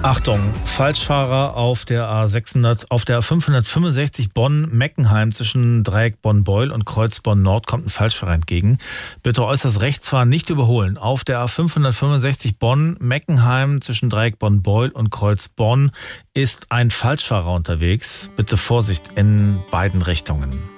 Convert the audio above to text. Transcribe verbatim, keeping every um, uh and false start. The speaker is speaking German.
Achtung, Falschfahrer auf der A sechshundert, auf der A fünfhundertfünfundsechzig Bonn-Meckenheim zwischen Dreieck Bonn-Beul und Kreuz Bonn-Nord kommt ein Falschfahrer entgegen. Bitte äußerst rechts fahren, nicht überholen. Auf der A fünfhundertfünfundsechzig Bonn-Meckenheim zwischen Dreieck Bonn-Beul und Kreuz Bonn ist ein Falschfahrer unterwegs. Bitte Vorsicht in beiden Richtungen.